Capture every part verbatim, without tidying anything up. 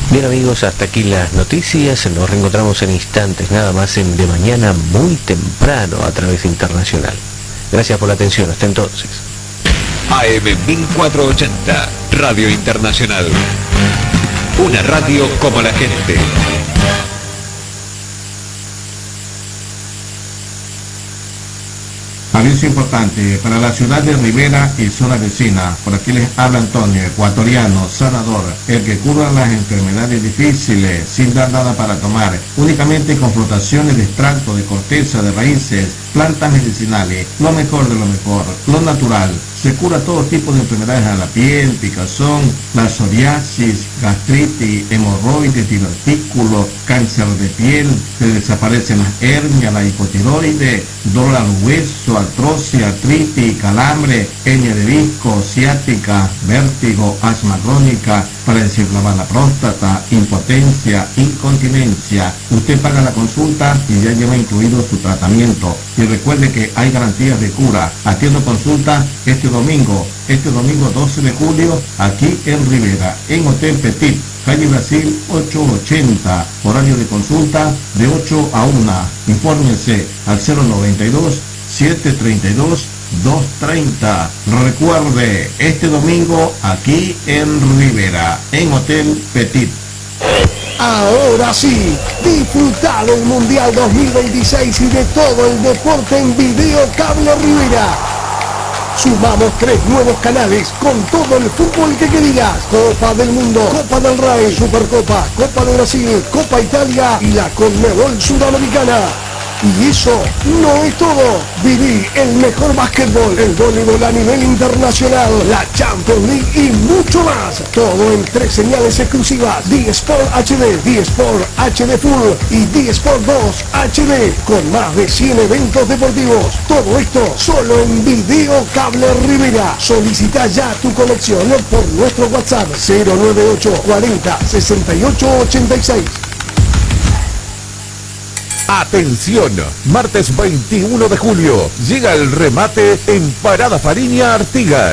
Bien amigos, hasta aquí las noticias, nos reencontramos en instantes, nada más en De Mañana muy temprano a través internacional. Gracias por la atención, hasta entonces. A M mil cuatrocientos ochenta, Radio Internacional. Una radio como la gente. Aviso importante para la ciudad de Rivera y zona vecina. Por aquí les habla Antonio, ecuatoriano, sanador, el que cura las enfermedades difíciles sin dar nada para tomar, únicamente con flotaciones de extracto de corteza, de raíces, plantas medicinales, lo mejor de lo mejor, lo natural. Se cura todo tipo de enfermedades a la piel, picazón, la psoriasis, gastritis, hemorroides, divertículos, cáncer de piel, se desaparecen las hernias, la hipotiroides, dolor al hueso, artrosis, artritis, calambre, hernia de disco, ciática, vértigo, asma crónica, para desinflamar la próstata, impotencia, incontinencia. Usted paga la consulta y ya lleva incluido su tratamiento. Y recuerde que hay garantías de cura. Atiendo consulta este domingo, este domingo doce de julio, aquí en Rivera, en Hotel Petit, calle Brasil ochocientos ochenta, horario de consulta de ocho a una. Infórmense al cero noventa y dos, setecientos treinta y dos, doscientos treinta. Recuerde, este domingo aquí en Rivera, en Hotel Petit. Ahora sí, disfruta del Mundial dos mil veintiséis y de todo el deporte en Video Cable Rivera. Sumamos tres nuevos canales con todo el fútbol que querías. Copa del Mundo, Copa del Rey, Supercopa, Copa de Brasil, Copa Italia y la Conmebol Sudamericana. Y eso no es todo. Viví el mejor básquetbol, el voleibol a nivel internacional, la Champions League y mucho más. Todo en tres señales exclusivas. D-Sport H D, D-Sport H D Full y D-Sport dos H D con más de cien eventos deportivos. Todo esto solo en Video Cable Rivera. Solicita ya tu conexión por nuestro WhatsApp cero nueve ocho cuarenta sesenta y ocho ochenta y seis. Atención, martes veintiuno de julio llega el remate en Parada Fariña Artigas.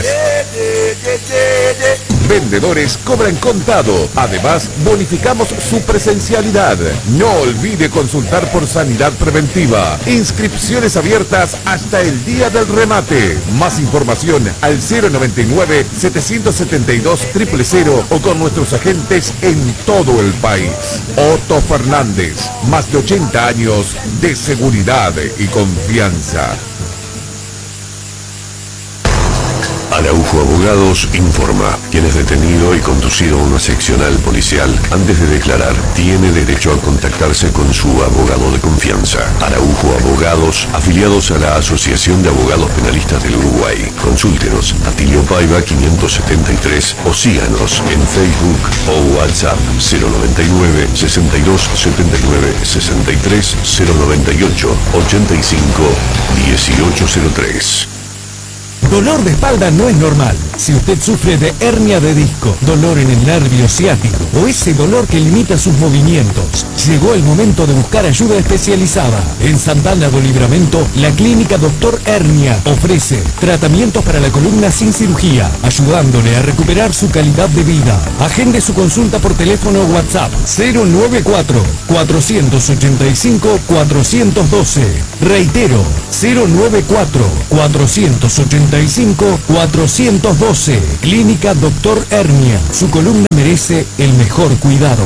Vendedores cobran contado. Además, bonificamos su presencialidad. No olvide consultar por sanidad preventiva. Inscripciones abiertas hasta el día del remate. Más información al cero noventa y nueve, setecientos setenta y dos, cero cero cero o con nuestros agentes en todo el país. Otto Fernández, más de ochenta años de seguridad y confianza. Araujo Abogados informa. Quien es detenido y conducido a una seccional policial antes de declarar tiene derecho a contactarse con su abogado de confianza. Araujo Abogados, afiliados a la Asociación de Abogados Penalistas del Uruguay. Consúltenos a Tilio Paiva quinientos setenta y tres o síganos en Facebook o WhatsApp cero noventa y nueve, sesenta y dos, setenta y nueve, sesenta y tres, cero noventa y ocho, ochenta y cinco, dieciocho cero tres. Dolor de espalda no es normal. Si usted sufre de hernia de disco, dolor en el nervio ciático o ese dolor que limita sus movimientos, llegó el momento de buscar ayuda especializada. En Santana do Livramento, la clínica Doctor Hernia ofrece tratamientos para la columna sin cirugía, ayudándole a recuperar su calidad de vida. Agende su consulta por teléfono o WhatsApp cero noventa y cuatro, cuatrocientos ochenta y cinco, cuatrocientos doce. Reitero, cero noventa y cuatro, cuatrocientos ochenta y cinco, cuatrocientos doce. Clínica Doctor Hernia. Su columna merece el mejor cuidado.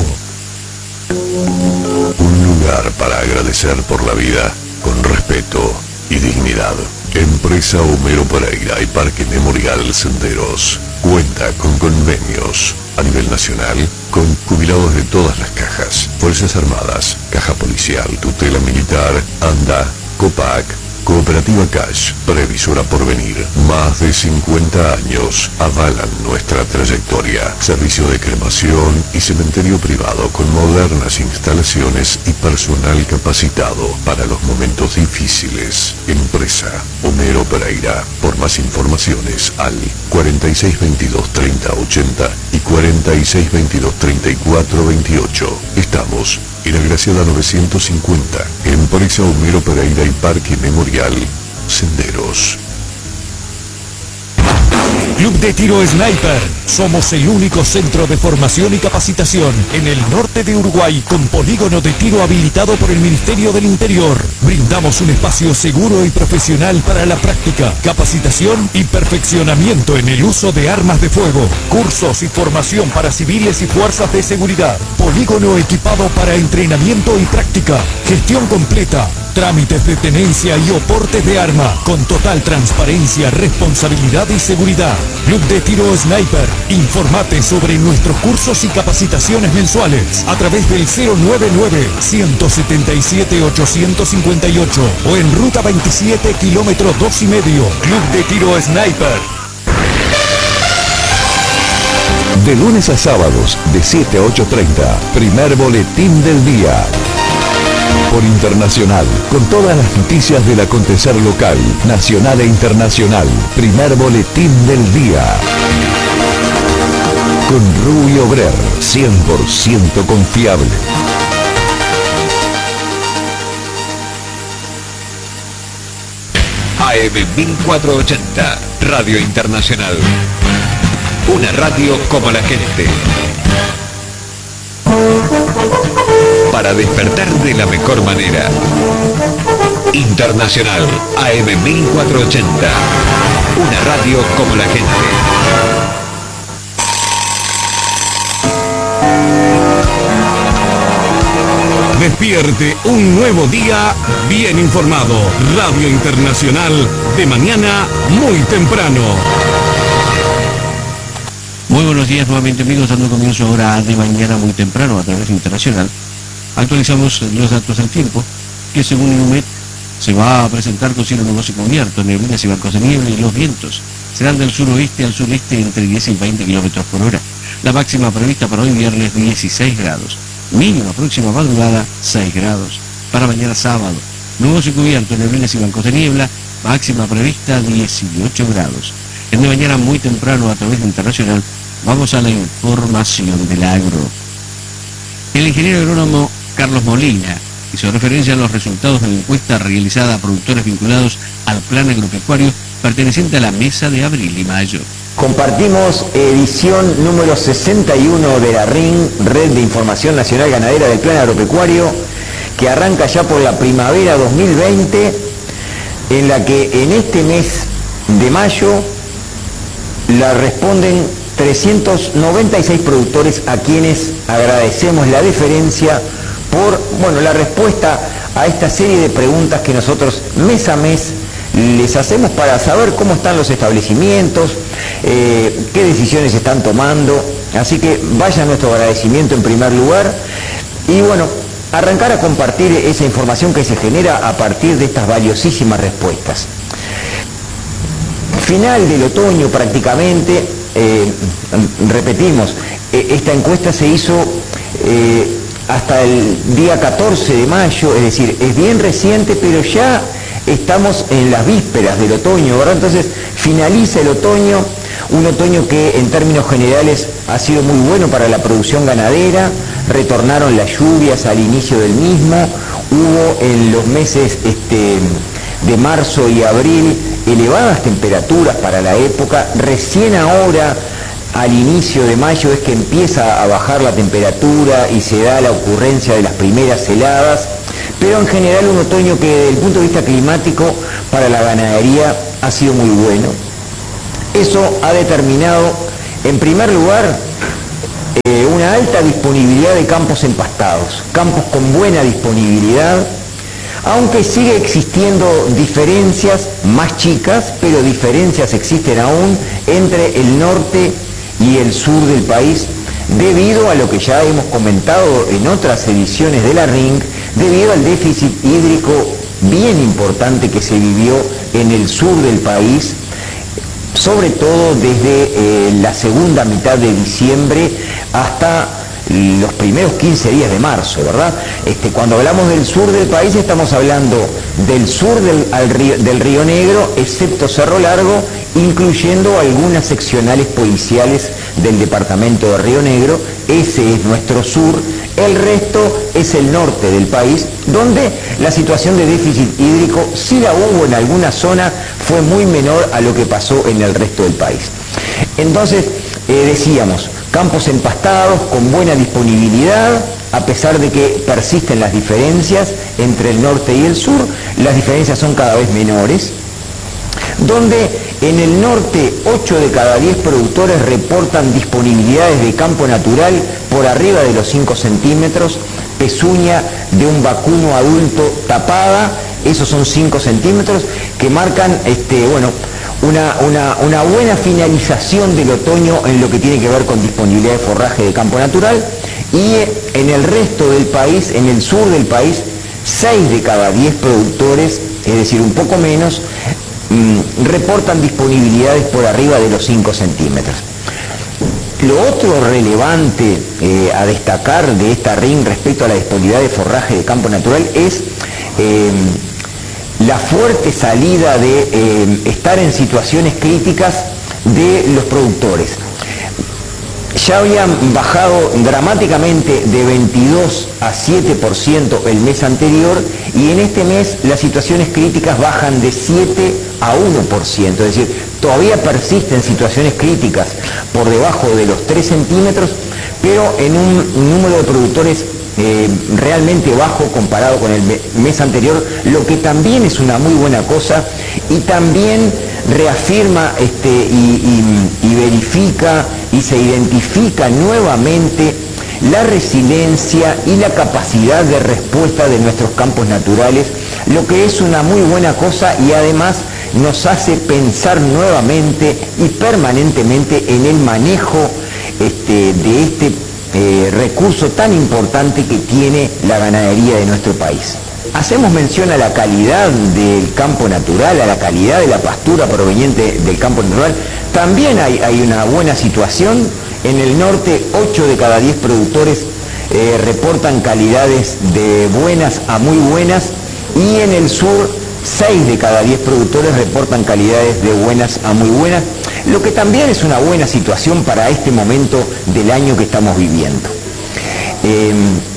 Un lugar para agradecer por la vida con respeto y dignidad. Empresa Homero Pereira y Parque Memorial Senderos cuenta con convenios a nivel nacional con jubilados de todas las cajas: Fuerzas Armadas, Caja Policial, Tutela Militar, ANDA, COPAC, Cooperativa Cash, Previsora Porvenir. Más de cincuenta años avalan nuestra trayectoria. Servicio de cremación y cementerio privado con modernas instalaciones y personal capacitado para los momentos difíciles. Empresa Homero Pereira. Por más informaciones al cuarenta y seis veintidós treinta ochenta y cuarenta y seis veintidós treinta y cuatro veintiocho. Estamos en Agraciada novecientos cincuenta. Empresa Homero Pereira y Parque Memorial Senderos. Club de Tiro Sniper. Somos el único centro de formación y capacitación en el norte de Uruguay con polígono de tiro habilitado por el Ministerio del Interior. Brindamos un espacio seguro y profesional para la práctica, capacitación y perfeccionamiento en el uso de armas de fuego. Cursos y formación para civiles y fuerzas de seguridad. Polígono equipado para entrenamiento y práctica. Gestión completa. Trámites de tenencia y oportes de arma, con total transparencia, responsabilidad y seguridad. Club de Tiro Sniper. Informate sobre nuestros cursos y capacitaciones mensuales a través del cero nueve nueve, uno siete siete, ocho cinco ocho o en Ruta veintisiete, kilómetro dos y medio. Club de Tiro Sniper. De lunes a sábados, de siete a ocho treinta, primer boletín del día. Por Internacional, con todas las noticias del acontecer local, nacional e internacional. Primer boletín del día. Con Rubio Brer, cien por ciento confiable. A M mil cuatrocientos ochenta, Radio Internacional. Una radio como la gente. Para despertar de la mejor manera. Internacional, A M mil cuatrocientos ochenta. Una radio como la gente. Despierte un nuevo día bien informado. Radio Internacional de mañana muy temprano. Muy buenos días nuevamente, amigos, dando comienzo ahora de mañana muy temprano a través de Internacional. Actualizamos los datos del tiempo, que según Inumet se va a presentar con cielo nuboso y cubierto, neblinas y bancos de niebla, y los vientos serán del suroeste al sureste entre diez y veinte kilómetros por hora. La máxima prevista para hoy viernes dieciséis grados, mínima próxima madrugada seis grados. Para mañana sábado, nuboso y cubierto, neblinas y bancos de niebla, máxima prevista dieciocho grados. En de mañana muy temprano a través de Internacional vamos a la información del agro. El ingeniero agrónomo Carlos Molina hizo referencia a los resultados de la encuesta realizada a productores vinculados al plan agropecuario perteneciente a la mesa de abril y mayo. Compartimos edición número sesenta y uno de la R I N, Red de Información Nacional Ganadera del Plan Agropecuario, que arranca ya por la primavera dos mil veinte, en la que en este mes de mayo la responden trescientos noventa y seis productores, a quienes agradecemos la deferencia por, bueno, la respuesta a esta serie de preguntas que nosotros mes a mes les hacemos para saber cómo están los establecimientos, eh, qué decisiones están tomando. Así que vaya nuestro agradecimiento en primer lugar y bueno, arrancar a compartir esa información que se genera a partir de estas valiosísimas respuestas. Final del otoño prácticamente, eh, repetimos, eh, esta encuesta se hizo eh, hasta el día catorce de mayo, es decir, es bien reciente, pero ya estamos en las vísperas del otoño, ¿verdad? Entonces finaliza el otoño, un otoño que en términos generales ha sido muy bueno para la producción ganadera, retornaron las lluvias al inicio del mismo, hubo en los meses este, de marzo y abril elevadas temperaturas para la época. Recién ahora, al inicio de mayo, es que empieza a bajar la temperatura y se da la ocurrencia de las primeras heladas, pero en general un otoño que desde el punto de vista climático para la ganadería ha sido muy bueno. Eso ha determinado, en primer lugar, eh, una alta disponibilidad de campos empastados, campos con buena disponibilidad, aunque sigue existiendo diferencias más chicas, pero diferencias existen aún entre el norte y el sur del país, debido a lo que ya hemos comentado en otras ediciones de la R I N, debido al déficit hídrico bien importante que se vivió en el sur del país, sobre todo desde eh, la segunda mitad de diciembre hasta los primeros quince días de marzo, ¿verdad? Este, cuando hablamos del sur del país estamos hablando del sur del, al río, del Río Negro, excepto Cerro Largo, incluyendo algunas seccionales policiales del departamento de Río Negro. Ese es nuestro sur. El resto es el norte del país, donde la situación de déficit hídrico, si la hubo en alguna zona, fue muy menor a lo que pasó en el resto del país. Entonces, eh, decíamos, campos empastados con buena disponibilidad, a pesar de que persisten las diferencias entre el norte y el sur, las diferencias son cada vez menores, donde en el norte ocho de cada diez productores reportan disponibilidades de campo natural por arriba de los cinco centímetros, pezuña de un vacuno adulto tapada, esos son cinco centímetros, que marcan este, bueno, una, una, una buena finalización del otoño en lo que tiene que ver con disponibilidad de forraje de campo natural. Y en el resto del país, en el sur del país, seis de cada diez productores, es decir, un poco menos, mmm, reportan disponibilidades por arriba de los cinco centímetros. Lo otro relevante eh, a destacar de esta R I N respecto a la disponibilidad de forraje de campo natural es eh, la fuerte salida de eh, estar en situaciones críticas de los productores. Ya habían bajado dramáticamente de veintidós a siete por ciento el mes anterior y en este mes las situaciones críticas bajan de siete a uno por ciento, es decir, todavía persisten situaciones críticas por debajo de los tres centímetros, pero en un número de productores eh, realmente bajo comparado con el mes anterior, lo que también es una muy buena cosa y también reafirma este, y, y, y verifica y se identifica nuevamente la resiliencia y la capacidad de respuesta de nuestros campos naturales, lo que es una muy buena cosa y además nos hace pensar nuevamente y permanentemente en el manejo este, de este eh, recurso tan importante que tiene la ganadería de nuestro país. Hacemos mención a la calidad del campo natural, a la calidad de la pastura proveniente del campo natural. También hay, hay una buena situación. En el norte, ocho de cada diez productores eh, reportan calidades de buenas a muy buenas y en el sur, seis de cada diez productores reportan calidades de buenas a muy buenas, lo que también es una buena situación para este momento del año que estamos viviendo. Eh,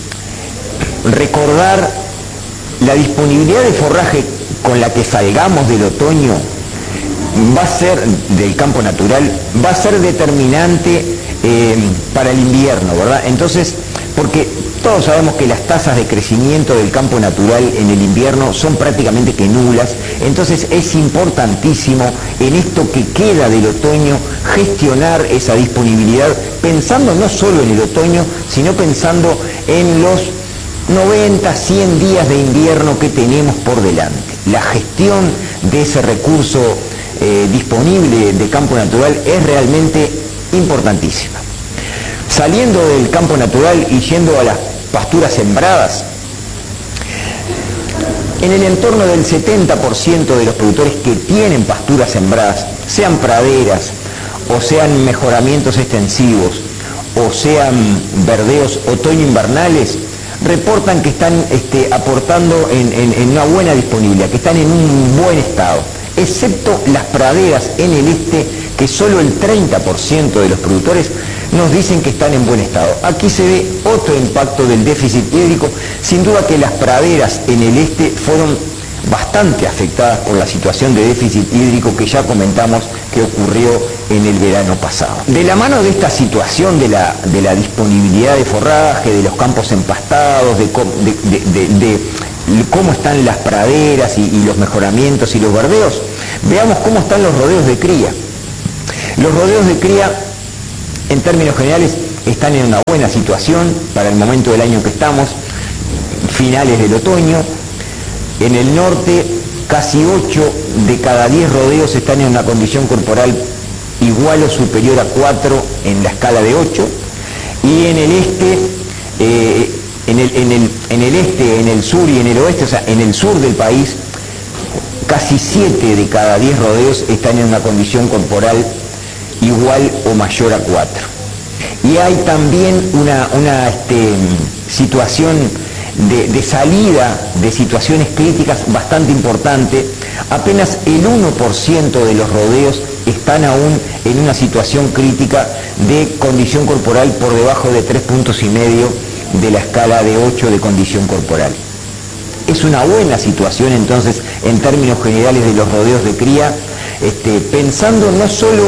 recordar la disponibilidad de forraje con la que salgamos del otoño va a ser, del campo natural, va a ser determinante eh, para el invierno, ¿verdad? Entonces, porque todos sabemos que las tasas de crecimiento del campo natural en el invierno son prácticamente que nulas, entonces es importantísimo en esto que queda del otoño gestionar esa disponibilidad, pensando no solo en el otoño, sino pensando en los noventa, cien días de invierno que tenemos por delante. La gestión de ese recurso eh, disponible de campo natural es realmente importantísima. Saliendo del campo natural y yendo a las pasturas sembradas, en el entorno del setenta por ciento de los productores que tienen pasturas sembradas, sean praderas o sean mejoramientos extensivos o sean verdeos otoño-invernales, reportan que están este, aportando en, en, en una buena disponibilidad, que están en un buen estado, excepto las praderas en el este, que solo el treinta por ciento de los productores nos dicen que están en buen estado. Aquí se ve otro impacto del déficit hídrico, sin duda que las praderas en el este fueron bastante afectadas por la situación de déficit hídrico que ya comentamos que ocurrió en el verano pasado. De la mano de esta situación de la, de la disponibilidad de forraje, de los campos empastados, de, de, de, de, de cómo están las praderas y, y los mejoramientos y los verdeos, veamos cómo están los rodeos de cría. Los rodeos de cría, en términos generales, están en una buena situación para el momento del año que estamos, finales del otoño. En el norte, casi ocho de cada diez rodeos están en una condición corporal igual o superior a cuatro en la escala de ocho. Y en el este, eh, en, el, en, el, en el este, en el sur y en el oeste, o sea, en el sur del país, casi siete de cada diez rodeos están en una condición corporal igual o mayor a cuatro. Y hay también una, una este, situación de, de salida de situaciones críticas bastante importante. Apenas el uno por ciento de los rodeos están aún en una situación crítica de condición corporal por debajo de tres puntos y medio de la escala de ocho de condición corporal. Es una buena situación entonces en términos generales de los rodeos de cría, este, pensando no solo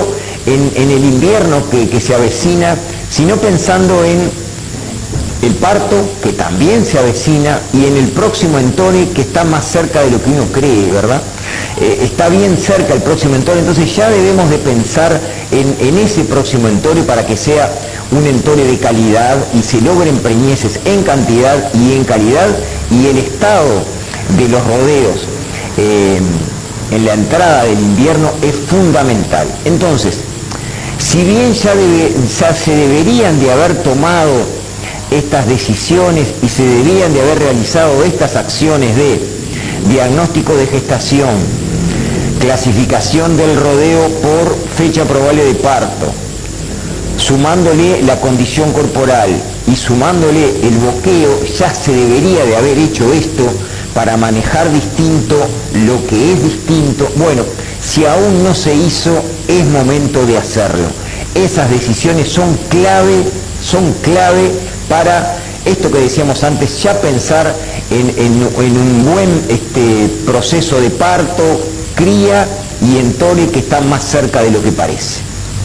en, en el invierno que, que se avecina, sino pensando en el parto, que también se avecina, y en el próximo entore, que está más cerca de lo que uno cree, ¿verdad? Eh, está bien cerca el próximo entore, entonces ya debemos de pensar en, en ese próximo entore para que sea un entore de calidad y se logren preñeces en cantidad y en calidad, y el estado de los rodeos eh, en la entrada del invierno es fundamental. Entonces, si bien ya, debe, ya se deberían de haber tomado estas decisiones y se debían de haber realizado estas acciones de diagnóstico de gestación, clasificación del rodeo por fecha probable de parto, sumándole la condición corporal y sumándole el boqueo, ya se debería de haber hecho esto para manejar distinto lo que es distinto. Bueno, si aún no se hizo, es momento de hacerlo. Esas decisiones son clave, son clave para esto que decíamos antes, ya pensar en, en, en un buen este, proceso de parto, cría y entore que está más cerca de lo que parece.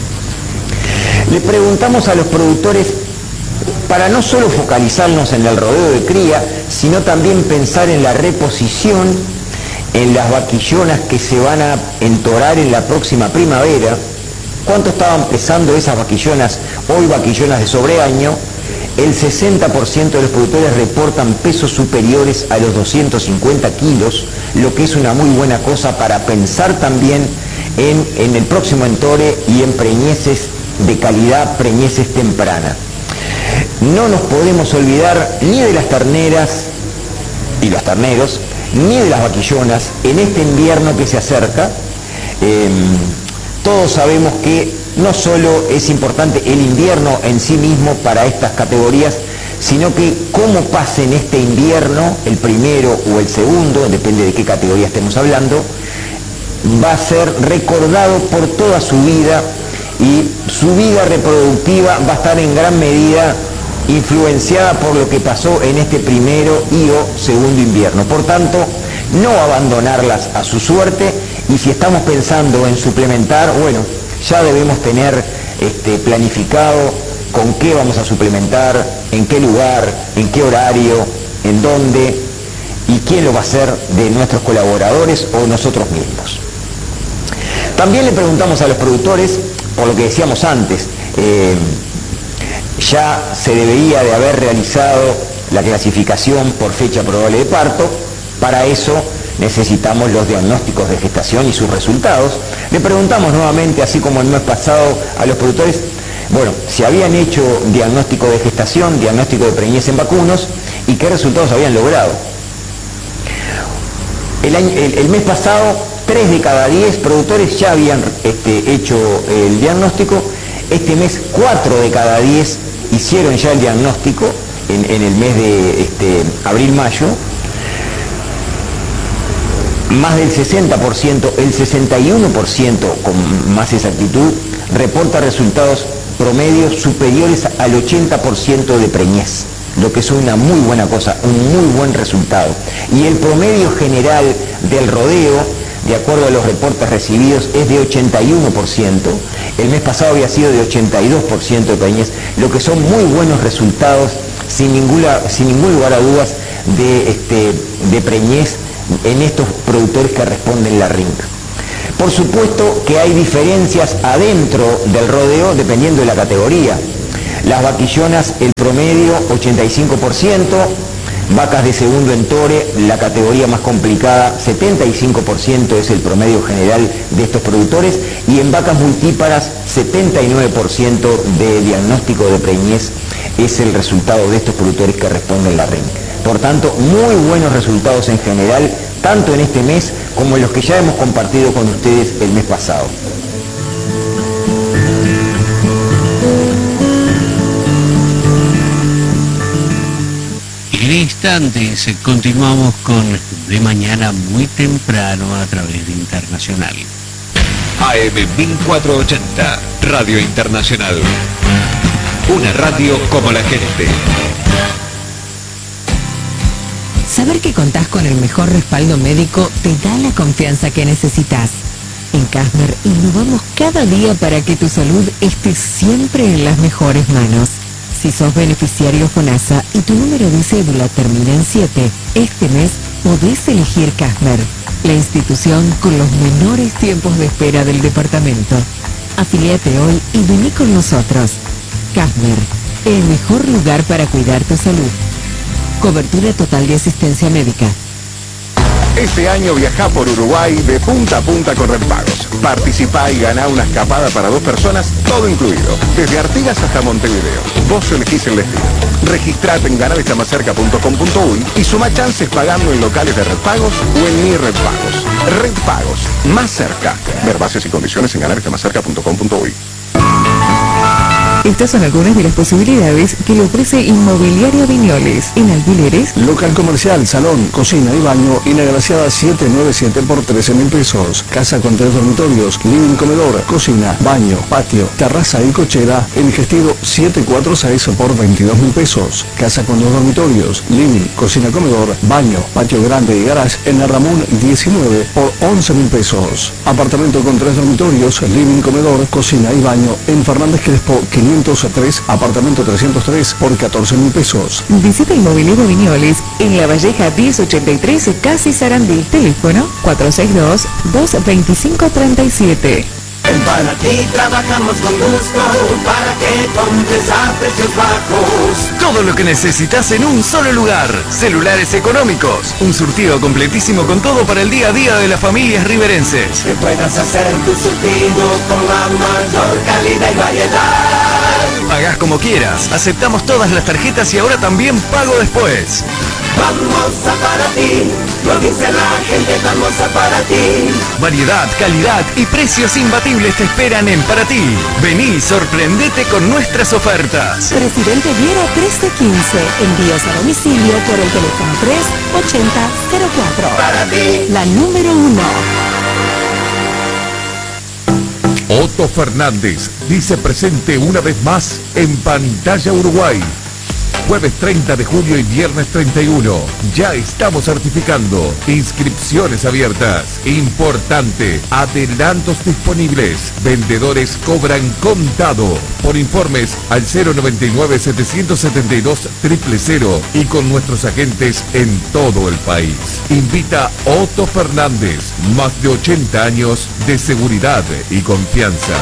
Le preguntamos a los productores para no solo focalizarnos en el rodeo de cría, sino también pensar en la reposición, en las vaquillonas que se van a entorar en la próxima primavera. ¿Cuánto estaban pesando esas vaquillonas? Hoy vaquillonas de sobreaño. El sesenta por ciento de los productores reportan pesos superiores a los doscientos cincuenta kilos, lo que es una muy buena cosa para pensar también en, en el próximo entore y en preñeces de calidad, preñeces tempranas. No nos podemos olvidar ni de las terneras y los terneros, ni de las vaquillonas en este invierno que se acerca. Eh, todos sabemos que no solo es importante el invierno en sí mismo para estas categorías, sino que cómo pasen este invierno, el primero o el segundo, depende de qué categoría estemos hablando, va a ser recordado por toda su vida, y su vida reproductiva va a estar en gran medida influenciada por lo que pasó en este primero y o segundo invierno. Por tanto, no abandonarlas a su suerte, y si estamos pensando en suplementar, bueno, ya debemos tener este, planificado con qué vamos a suplementar, en qué lugar, en qué horario, en dónde y quién lo va a hacer de nuestros colaboradores o nosotros mismos. También le preguntamos a los productores, por lo que decíamos antes, eh, ya se debería de haber realizado la clasificación por fecha probable de parto. Para eso necesitamos los diagnósticos de gestación y sus resultados. Le preguntamos nuevamente, así como el mes pasado, a los productores, bueno, si habían hecho diagnóstico de gestación, diagnóstico de preñez en vacunos, y qué resultados habían logrado. El, año, el, el mes pasado, tres de cada diez productores ya habían este, hecho el diagnóstico. Este mes, cuatro de cada diez hicieron ya el diagnóstico en, en el mes de este, abril-mayo. Más del sesenta por ciento, el sesenta y uno por ciento con más exactitud, reporta resultados promedios superiores al ochenta por ciento de preñez, lo que es una muy buena cosa, un muy buen resultado. Y el promedio general del rodeo, de acuerdo a los reportes recibidos, es de ochenta y uno por ciento. El mes pasado había sido de ochenta y dos por ciento de preñez, lo que son muy buenos resultados, sin, ninguna, sin ningún lugar a dudas, de, este, de preñez en estos productores que responden la R I N C. Por supuesto que hay diferencias adentro del rodeo dependiendo de la categoría. Las vaquillonas, el promedio ochenta y cinco por ciento, vacas de segundo entore, la categoría más complicada, setenta y cinco por ciento es el promedio general de estos productores, y en vacas multíparas, setenta y nueve por ciento de diagnóstico de preñez es el resultado de estos productores que responden la R I N C. Por tanto, muy buenos resultados en general, tanto en este mes como en los que ya hemos compartido con ustedes el mes pasado. En instantes continuamos con De Mañana Muy Temprano a través de Internacional. A M mil cuatrocientos ochenta, Radio Internacional. Una radio como la gente. Saber que contás con el mejor respaldo médico te da la confianza que necesitas. En En Casmer innovamos cada día para que tu salud esté siempre en las mejores manos. Si sos beneficiario FONASA y tu número de cédula termina en siete, este mes podés elegir Casmer, la institución con los menores tiempos de espera del departamento. Afiliate hoy y vení con nosotros. Casmer, el mejor lugar para cuidar tu salud. Cobertura total de asistencia médica. Este año viajá por Uruguay de punta a punta con Redpagos. Participá y ganá una escapada para dos personas, todo incluido. Desde Artigas hasta Montevideo. Vos elegís el destino. Registrate en ganar está más cerca punto com punto uy y suma chances pagando en locales de Redpagos o en Mi Redpagos. Redpagos, más cerca. Ver bases y condiciones en ganar está más cerca punto com punto uy. Estas son algunas de las posibilidades que le ofrece Inmobiliaria Viñoles. En alquileres, local comercial, salón, cocina y baño, inagraciada setecientos noventa y siete por trece mil pesos. Casa con tres dormitorios, living, comedor, cocina, baño, patio, terraza y cochera, en Gestido setecientos cuarenta y seis por veintidós mil pesos. Casa con dos dormitorios, living, cocina, comedor, baño, patio grande y garage, en Arramón diecinueve por once mil pesos. Apartamento con tres dormitorios, living, comedor, cocina y baño, en Fernández Crespo quinientos tres, apartamento trescientos tres por catorce mil pesos. visita Inmobiliaria Viñoles en La Valleja diez ochenta y tres, Casi Sarandí. Teléfono cuatro seis dos, dos dos cinco, tres siete. En Panati trabajamos con gusto para que compres a precios bajos. Todo lo que necesitas en un solo lugar. Celulares económicos. Un surtido completísimo con todo para el día a día de las familias riverenses. Que puedas hacer tu surtido con la mayor calidad y variedad. Pagás como quieras. Aceptamos todas las tarjetas y ahora también pago después. Vamos a Panati. Lo dice la gente, vamos a Panati. Variedad, calidad y precios imbatibles te esperan en Paraty. Vení, sorprendete con nuestras ofertas. Presidente Viera trece quince. Envíos a domicilio por el teléfono tres ochenta cero cuatro. Paraty. La número uno. Otto Fernández dice presente una vez más en Pantalla Uruguay. Jueves treinta de julio y viernes treinta y uno. Ya estamos certificando. Inscripciones abiertas. Importante. Adelantos disponibles. Vendedores cobran contado. Por informes al cero noventa y nueve, setecientos setenta y dos, cero cero cero y con nuestros agentes en todo el país. Invita Otto Fernández. Más de ochenta años de seguridad y confianza.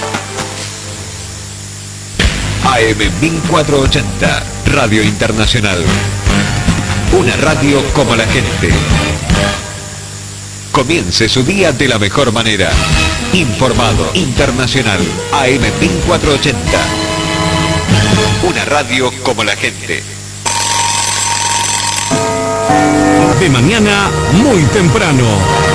A M mil cuatrocientos ochenta, Radio Internacional. Una radio como la gente. Comience su día de la mejor manera. Informado, internacional. A M mil cuatrocientos ochenta. Una radio como la gente. De mañana, muy temprano.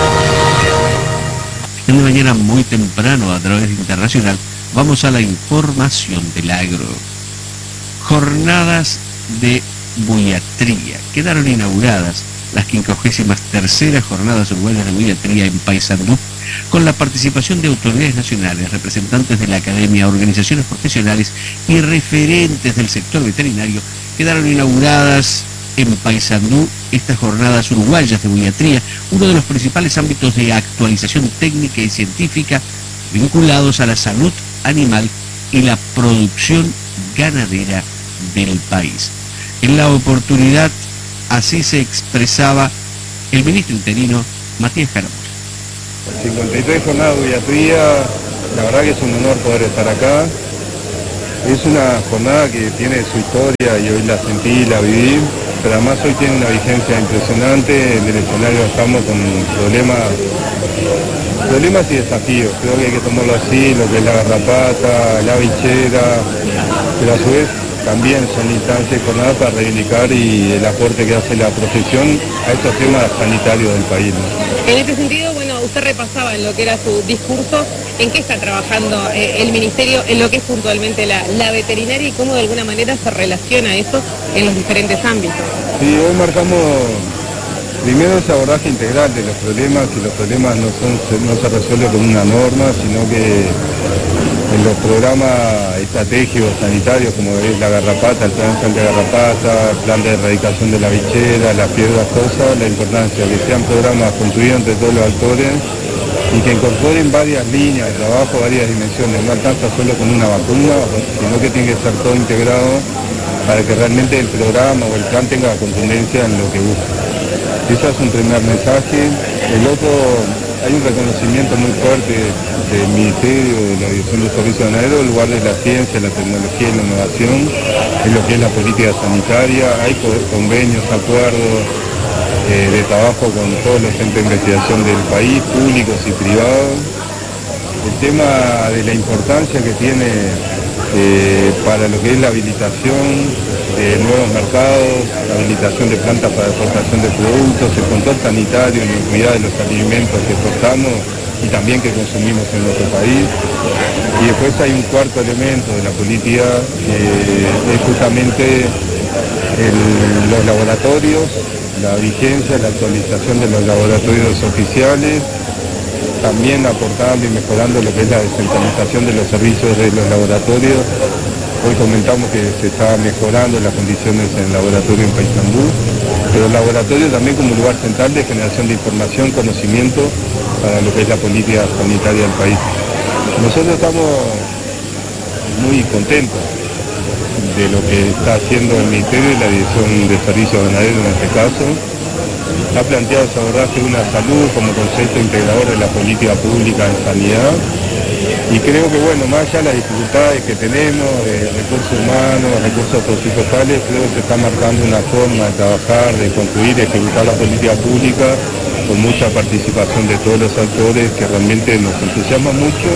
De mañana muy temprano a través de Internacional. Vamos a la información del agro. Jornadas de buiatría. Quedaron inauguradas las quincuagésima tercera Jornadas Uruguayas de Buiatría en Paysandú, con la participación de autoridades nacionales, representantes de la academia, organizaciones profesionales y referentes del sector veterinario. Quedaron inauguradas en Paysandú estas Jornadas Uruguayas de Buiatría, uno de los principales ámbitos de actualización técnica y científica vinculados a la salud animal y la producción ganadera del país. En la oportunidad, así se expresaba el ministro interino Matías Jaramur. cincuenta y tres jornadas de buiatría, la verdad que es un honor poder estar acá. Es una jornada que tiene su historia y hoy la sentí y la viví, pero además hoy tiene una vigencia impresionante. En el escenario estamos con problemas Problemas y desafíos, creo que hay que tomarlo así, lo que es la garrapata, la bichera, pero a su vez también son instancias y jornadas para reivindicar y el aporte que hace la profesión a estos temas sanitarios del país, ¿no? En este sentido, bueno, usted repasaba en lo que era su discurso, en qué está trabajando eh, el Ministerio, en lo que es puntualmente la, la veterinaria y cómo de alguna manera se relaciona eso en los diferentes ámbitos. Sí, hoy marcamos primero ese abordaje integral de los problemas, que los problemas no, son, no se resuelven con una norma, sino que en los programas estratégicos sanitarios como es la garrapata, el plan de garrapata, el plan de erradicación de la bichera, las piedras cosas, la importancia de que sean programas construidos entre todos los actores y que incorporen varias líneas de trabajo, varias dimensiones, no alcanza solo con una vacuna, sino que tiene que ser todo integrado para que realmente el programa o el plan tenga contundencia en lo que busca. Ese es un primer mensaje. El otro, hay un reconocimiento muy fuerte del Ministerio, de la Dirección de Servicios Ganaderos, el lugar de la ciencia, la tecnología y la innovación, en lo que es la política sanitaria. Hay convenios, acuerdos eh, de trabajo con todos los centros de investigación del país, públicos y privados. El tema de la importancia que tiene eh, para lo que es la habilitación de nuevos mercados, la habilitación de plantas para exportación de productos, el control sanitario y la cuidado de los alimentos que exportamos y también que consumimos en nuestro país. Y después hay un cuarto elemento de la política que es justamente el, los laboratorios, la vigencia, la actualización de los laboratorios oficiales, también aportando y mejorando lo que es la descentralización de los servicios de los laboratorios. Hoy comentamos que se está mejorando las condiciones en el laboratorio en Paysandú, pero el laboratorio también como lugar central de generación de información, conocimiento para lo que es la política sanitaria del país. Nosotros estamos muy contentos de lo que está haciendo el Ministerio y la Dirección de Servicios Ganaderos en este caso. Ha planteado ese abordaje de una salud como concepto integrador de la política pública en sanidad. Y creo que, bueno, más allá de las dificultades que tenemos, de recursos humanos, recursos presupuestales, creo que se está marcando una forma de trabajar, de construir y ejecutar la política pública con mucha participación de todos los actores que realmente nos entusiasma mucho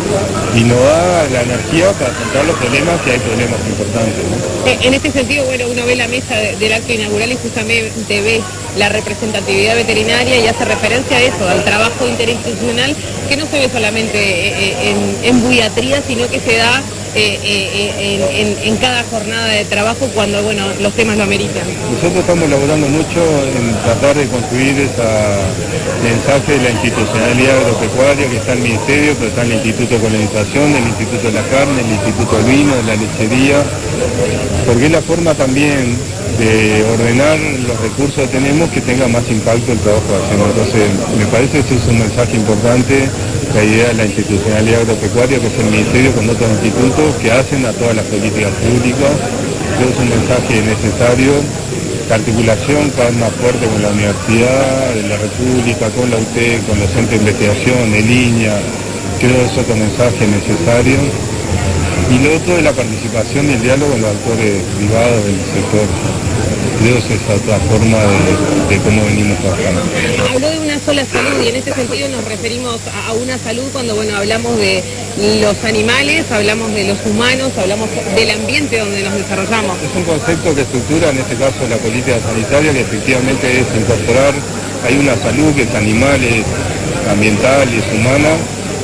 y nos da la energía para afrontar los problemas, que hay problemas importantes, ¿no? En este sentido, bueno, uno ve la mesa de, del acto inaugural y justamente ve la representatividad veterinaria y hace referencia a eso, al trabajo interinstitucional que no se ve solamente en, en Buiatría, sino que se da eh, eh, en, en, en cada jornada de trabajo cuando, bueno, los temas lo ameritan. Nosotros estamos elaborando mucho en tratar de construir ese mensaje de la institucionalidad agropecuaria que está en el Ministerio, pero está en el Instituto de Colonización, el Instituto de la Carne, el Instituto del Vino, de la Lechería, porque es la forma también de ordenar los recursos que tenemos que tenga más impacto el trabajo que hacemos. Entonces, me parece que ese es un mensaje importante, la idea de la institucionalidad agropecuaria, que es el Ministerio con otros institutos que hacen a todas las políticas públicas. Creo que es un mensaje necesario, la articulación cada vez más fuerte con la Universidad de la República, con la U T E C, con los centros de investigación, en línea, creo que es otro mensaje necesario. Y lo otro es la participación y el diálogo con los actores privados del sector. Creo que es otra forma de, de cómo venimos trabajando. Habló de una sola salud y en este sentido nos referimos a una salud cuando, bueno, hablamos de los animales, hablamos de los humanos, hablamos del ambiente donde nos desarrollamos. Es un concepto que estructura, en este caso, la política sanitaria, que efectivamente es incorporar, hay una salud que es animal, es ambiental y es humana.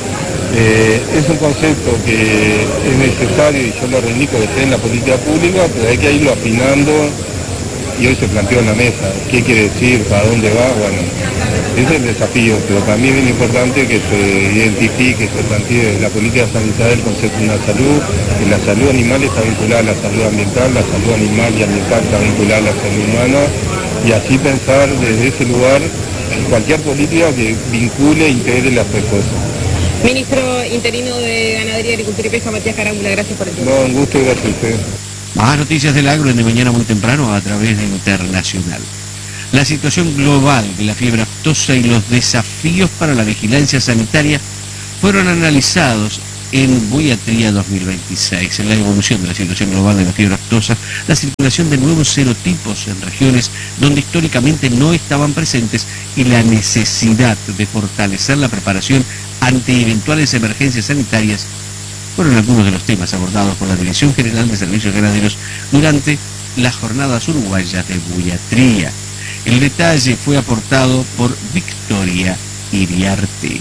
Eh, es un concepto que es necesario y yo lo reivindico que esté en la política pública, pero hay que irlo afinando y hoy se planteó en la mesa. ¿Qué quiere decir? ¿Para dónde va? Bueno, ese es el desafío, pero también es importante que se identifique, se plantee la política sanitaria el concepto de una salud, que la salud animal está vinculada a la salud ambiental, la salud animal y ambiental está vinculada a la salud humana, y así pensar desde ese lugar cualquier política que vincule e integre las tres cosas. Ministro interino de Ganadería, Agricultura y Pesca, Matías Carámbula, gracias por el tiempo. No, un gusto y gracias a usted. Más noticias del agro en De Mañana Muy Temprano a través de Internacional. La situación global de la fiebre aftosa y los desafíos para la vigilancia sanitaria fueron analizados en Buiatría dos mil veintiséis. En la evolución de la situación global de la fiebre aftosa, la circulación de nuevos serotipos en regiones donde históricamente no estaban presentes y la necesidad de fortalecer la preparación ante eventuales emergencias sanitarias fueron algunos de los temas abordados por la Dirección General de Servicios Ganaderos durante las jornadas uruguayas de Buiatría. El detalle fue aportado por Victoria Iriarte.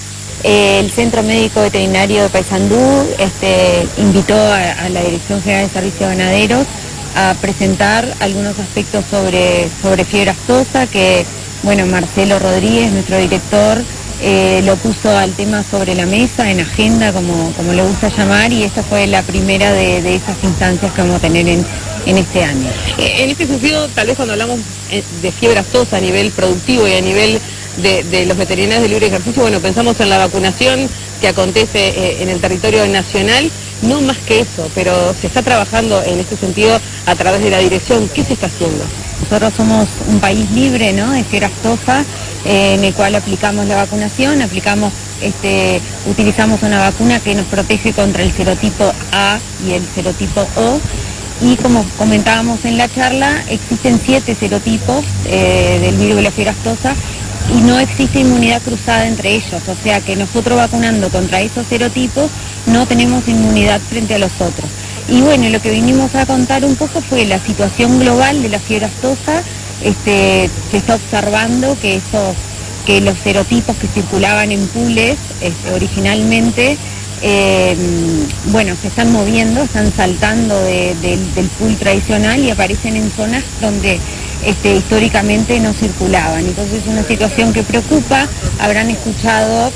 El Centro Médico Veterinario de Paysandú este, invitó a, a la Dirección General de Servicios Ganaderos a presentar algunos aspectos sobre, sobre fiebre aftosa que, bueno, Marcelo Rodríguez, nuestro director, Eh, lo puso al tema sobre la mesa, en agenda, como, como le gusta llamar, y esta fue la primera de, de esas instancias que vamos a tener en, en este año. En este sentido, tal vez cuando hablamos de fiebre aftosa a nivel productivo y a nivel de, de los veterinarios de libre ejercicio, bueno, pensamos en la vacunación que acontece eh, en el territorio nacional, no más que eso, pero se está trabajando en este sentido a través de la dirección. ¿Qué se está haciendo? Nosotros somos un país libre, ¿no?, de fiebre aftosa, eh, en el cual aplicamos la vacunación, aplicamos, este, utilizamos una vacuna que nos protege contra el serotipo A y el serotipo O. Y como comentábamos en la charla, existen siete serotipos eh, del virus de la fiebre aftosa y no existe inmunidad cruzada entre ellos, o sea que nosotros vacunando contra esos serotipos no tenemos inmunidad frente a los otros. Y bueno, lo que vinimos a contar un poco fue la situación global de la fiebre aftosa. Este, se está observando que esos, que los serotipos que circulaban en pools este, originalmente, eh, bueno, se están moviendo, están saltando de, de, del pool tradicional y aparecen en zonas donde este, históricamente no circulaban. Entonces es una situación que preocupa. Habrán escuchado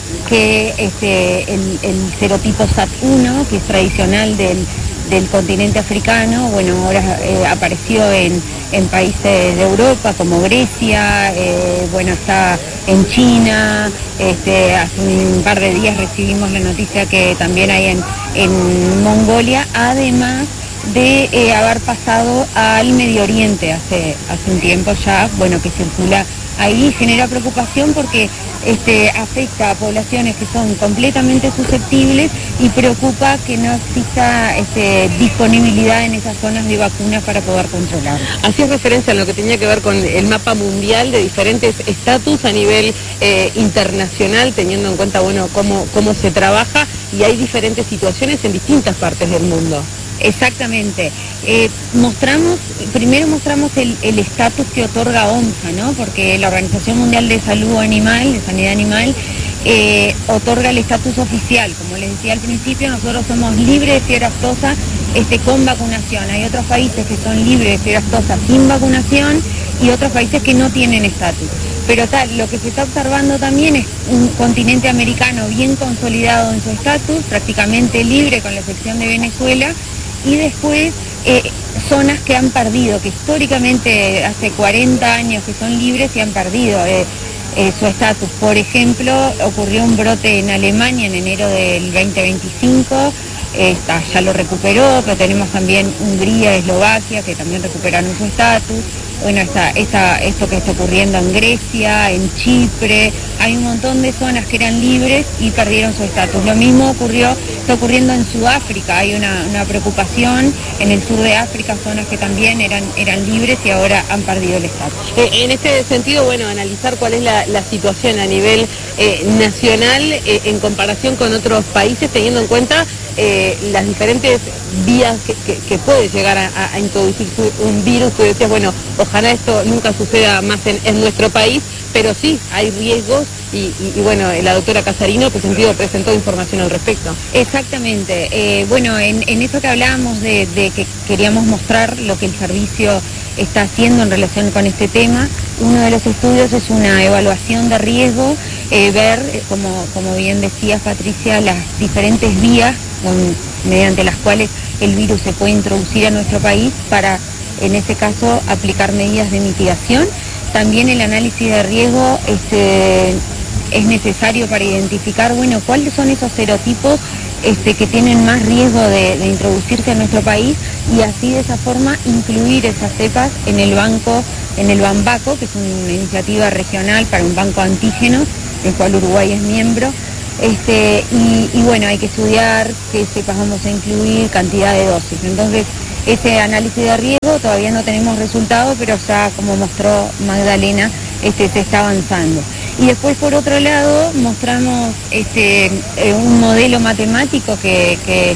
que este, el, el serotipo S A T uno, que es tradicional del, del continente africano, bueno, ahora eh, apareció en, en países de Europa como Grecia, eh, bueno, está en China, este, hace un par de días recibimos la noticia que también hay en, en Mongolia, además de eh, haber pasado al Medio Oriente hace, hace un tiempo ya, bueno, que circula ahí, genera preocupación porque este, afecta a poblaciones que son completamente susceptibles y preocupa que no exista este, disponibilidad en esas zonas de vacunas para poder controlar. Hacías referencia en lo que tenía que ver con el mapa mundial de diferentes estatus a nivel eh, internacional, teniendo en cuenta, bueno, cómo, cómo se trabaja, y hay diferentes situaciones en distintas partes del mundo. Exactamente. Eh, mostramos, primero mostramos el estatus que otorga OMSA, ¿no? Porque la Organización Mundial de Salud Animal, de Sanidad Animal, eh, otorga el estatus oficial. Como les decía al principio, nosotros somos libres de fiebre aftosa este, con vacunación. Hay otros países que son libres de fiebre aftosa sin vacunación y otros países que no tienen estatus. Pero tal, lo que se está observando también es un continente americano bien consolidado en su estatus, prácticamente libre con la excepción de Venezuela, y después eh, zonas que han perdido, que históricamente hace cuarenta años que son libres y han perdido eh, eh, su estatus. Por ejemplo, ocurrió un brote en Alemania en enero del veinte veinticinco, eh, ya lo recuperó, pero tenemos también Hungría, Eslovaquia, que también recuperaron su estatus. Bueno, esta, esta, esto que está ocurriendo en Grecia, en Chipre, hay un montón de zonas que eran libres y perdieron su estatus. Lo mismo ocurrió, está ocurriendo en Sudáfrica, hay una, una preocupación en el sur de África, zonas que también eran, eran libres y ahora han perdido el estatus. Eh, en este sentido, bueno, analizar cuál es la, la situación a nivel eh, nacional eh, en comparación con otros países, teniendo en cuenta eh, las diferentes vías que, que, que puede llegar a, a introducir un virus. Tú decías, bueno, ojalá esto nunca suceda más en, en nuestro país, pero sí, hay riesgos y, y, y bueno, la doctora Casarino pues, sentido, presentó información al respecto. Exactamente. Eh, bueno, en, en eso que hablábamos de, de que queríamos mostrar lo que el servicio está haciendo en relación con este tema, uno de los estudios es una evaluación de riesgo, eh, ver, como, como bien decías Patricia, las diferentes vías con, mediante las cuales el virus se puede introducir a nuestro país para, en ese caso, aplicar medidas de mitigación. También el análisis de riesgo este, es necesario para identificar, bueno, cuáles son esos serotipos este, que tienen más riesgo de, de introducirse a nuestro país y así de esa forma incluir esas cepas en el banco, en el BAMBACO, que es una iniciativa regional para un banco antígeno, del cual Uruguay es miembro. Este, y, y bueno, hay que estudiar qué cepas vamos a incluir, cantidad de dosis. Entonces, ese análisis de riesgo todavía no tenemos resultados, pero ya, como mostró Magdalena, este, se está avanzando. Y después, por otro lado, mostramos este, eh, un modelo matemático que, que,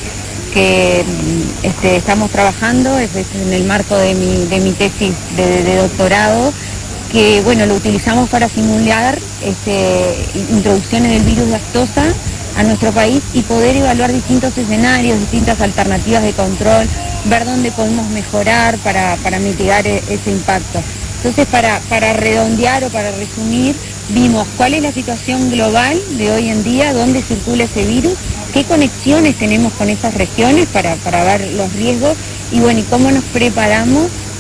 que este, estamos trabajando, es, es en el marco de mi, de mi tesis de, de doctorado, que bueno, lo utilizamos para simular este, introducciones del virus de aftosa a nuestro país y poder evaluar distintos escenarios, distintas alternativas de control, ver dónde podemos mejorar para, para mitigar e, ese impacto. Entonces, para, para redondear o para resumir, vimos cuál es la situación global de hoy en día, dónde circula ese virus, qué conexiones tenemos con esas regiones para, para ver los riesgos y bueno, y cómo nos preparamos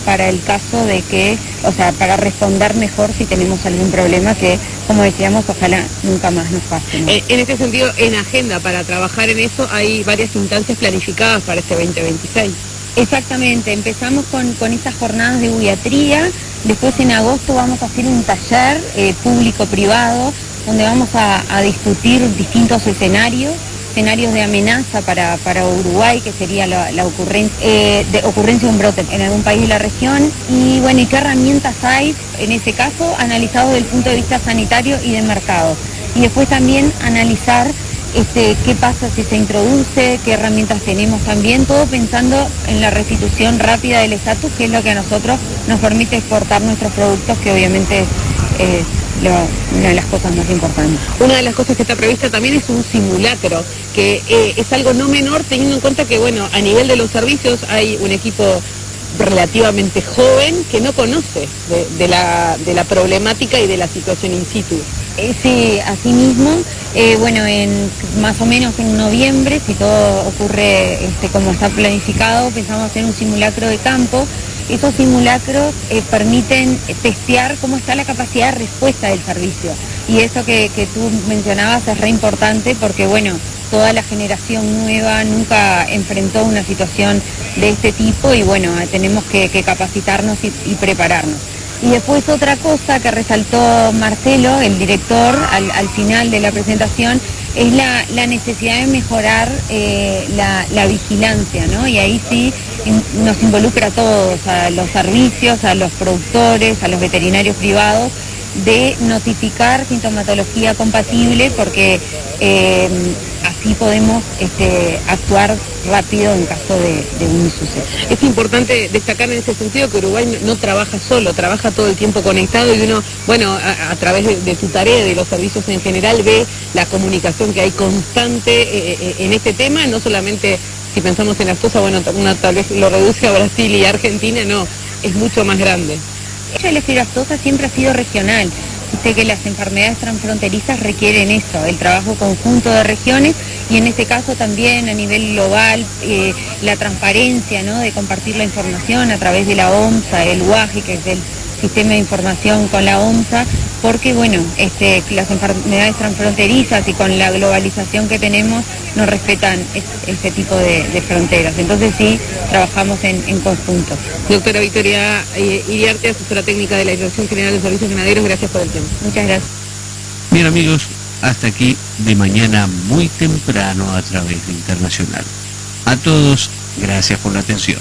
para el caso de que, o sea, para responder mejor si tenemos algún problema que, como decíamos, ojalá nunca más nos pase, ¿no? En este sentido, en agenda para trabajar en eso hay varias instancias planificadas para este veinte veintiséis. Exactamente, empezamos con, con estas jornadas de buiatría, después en agosto vamos a hacer un taller eh, público-privado, donde vamos a, a discutir distintos escenarios, escenarios de amenaza para, para Uruguay, que sería la, la ocurrencia, eh, de ocurrencia de un brote en algún país de la región, y bueno, y qué herramientas hay, en ese caso, analizado desde el punto de vista sanitario y de mercado. Y después también analizar Este, qué pasa si se introduce, qué herramientas tenemos también, todo pensando en la restitución rápida del estatus, que es lo que a nosotros nos permite exportar nuestros productos, que obviamente es eh, lo, una de las cosas más importantes. Una de las cosas que está prevista también es un simulacro, que eh, es algo no menor, teniendo en cuenta que, bueno, a nivel de los servicios hay un equipo relativamente joven que no conoce de, de, la, de la problemática y de la situación in situ. Eh, sí, así mismo, eh, bueno, en más o menos en noviembre, si todo ocurre este, como está planificado, pensamos hacer un simulacro de campo. Esos simulacros eh, permiten testear cómo está la capacidad de respuesta del servicio. Y eso que, que tú mencionabas es re importante porque, bueno, toda la generación nueva nunca enfrentó una situación de este tipo y, bueno, tenemos que, que capacitarnos y, y prepararnos. Y después otra cosa que resaltó Marcelo, el director, al, al final de la presentación, es la, la necesidad de mejorar eh, la, la vigilancia, ¿no? Y ahí sí in, nos involucra a todos, a los servicios, a los productores, a los veterinarios privados, de notificar sintomatología compatible porque eh, así podemos este, actuar rápido en caso de, de un suceso. Es importante destacar en ese sentido que Uruguay no, no trabaja solo, trabaja todo el tiempo conectado y uno, bueno, a, a través de, de su tarea, de los servicios en general, ve la comunicación que hay constante eh, en este tema, no solamente si pensamos en las cosas, bueno, uno tal vez lo reduce a Brasil y Argentina, no, es mucho más grande. La fiebre aftosa siempre ha sido regional. Viste que las enfermedades transfronterizas requieren eso, el trabajo conjunto de regiones y en este caso también a nivel global eh, la transparencia, ¿no? De compartir la información a través de la OMSA, el U A G I, que es el sistema de información con la OMSA, porque bueno, este, las enfermedades transfronterizas y con la globalización que tenemos no respetan este tipo de, de fronteras. Entonces sí, trabajamos en, en conjunto. Doctora Victoria eh, Iriarte, asesora técnica de la Dirección General de Servicios Ganaderos, gracias por el tiempo. Muchas gracias. Bien amigos, hasta aquí de mañana muy temprano a través de Internacional. A todos, gracias por la atención.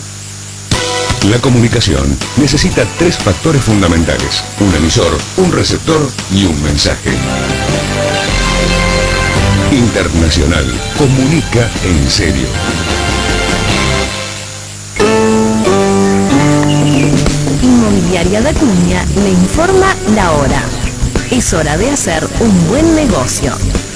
La comunicación necesita tres factores fundamentales: un emisor, un receptor y un mensaje. Internacional comunica en serio. Inmobiliaria de Acuña le informa la hora. Es hora de hacer un buen negocio.